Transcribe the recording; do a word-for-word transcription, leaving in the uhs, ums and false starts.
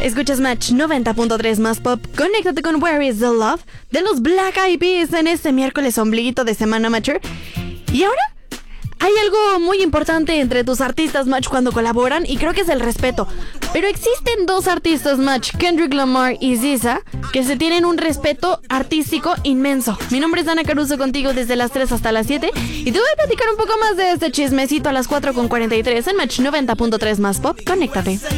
Escuchas Match noventa punto tres más pop. Conéctate con Where is the Love de los Black Eyed Peas en este miércoles ombliguito de semana Matcher. Y ahora hay algo muy importante entre tus artistas Match cuando colaboran, y creo que es el respeto. Pero existen dos artistas Match, Kendrick Lamar y S Z A, que se tienen un respeto artístico inmenso. Mi nombre es Ana Caruso, contigo desde las tres hasta las siete, y te voy a platicar un poco más de este chismecito a las cuatro con cuarenta y tres en Match noventa punto tres más pop. Conéctate.